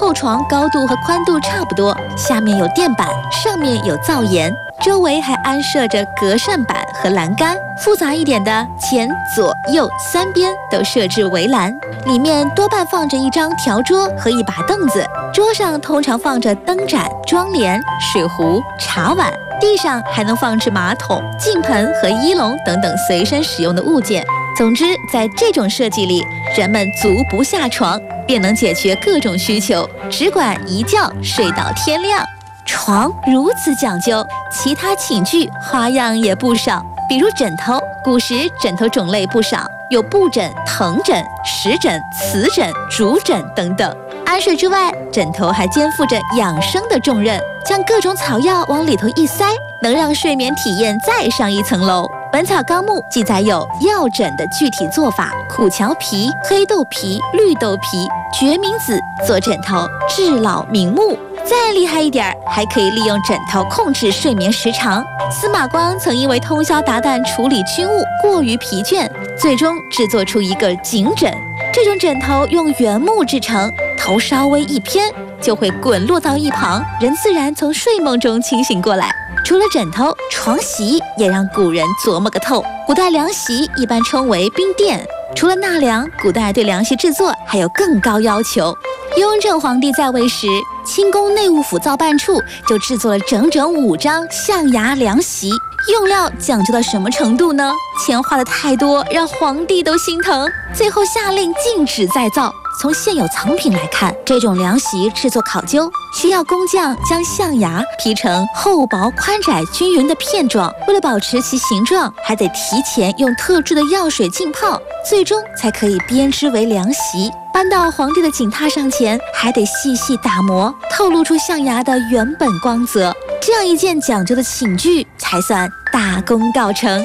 后床高度和宽度差不多，下面有垫板，上面有灶檐，周围还安设着隔扇板和栏杆。复杂一点的，前左右三边都设置围栏，里面多半放着一张条桌和一把凳子，桌上通常放着灯盏、窗帘、水壶、茶碗，地上还能放置马桶、净盆和衣笼等等随身使用的物件。总之，在这种设计里，人们足不下床便能解决各种需求，只管一觉睡到天亮。床如此讲究，其他寝具花样也不少，比如枕头，古时枕头种类不少，有布枕、藤枕、石枕、瓷枕、竹枕等等。安睡之外，枕头还肩负着养生的重任，将各种草药往里头一塞，能让睡眠体验再上一层楼。《本草纲目》记载有药枕的具体做法：苦荞皮、黑豆皮、绿豆皮、决明子做枕头，治老明目。再厉害一点，还可以利用枕头控制睡眠时长。司马光曾因为通宵达旦处理军务，过于疲倦，最终制作出一个颈枕。这种枕头用原木制成，头稍微一偏，就会滚落到一旁，人自然从睡梦中清醒过来。除了枕头，床席也让古人琢磨个透。古代凉席一般称为冰垫，除了纳凉，古代对凉席制作还有更高要求。雍正皇帝在位时，清宫内务府造办处就制作了整整5张象牙凉席，用料讲究到什么程度呢？钱花的太多，让皇帝都心疼，最后下令禁止再造。从现有藏品来看，这种凉席制作考究，需要工匠将象牙劈成厚薄宽窄均匀的片状，为了保持其形状，还得提前用特制的药水浸泡，最终才可以编织为凉席。搬到皇帝的锦榻上前，还得细细打磨，透露出象牙的原本光泽。这样一件讲究的寝具，才算大功告成。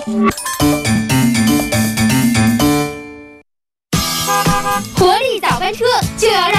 活力早班车就要让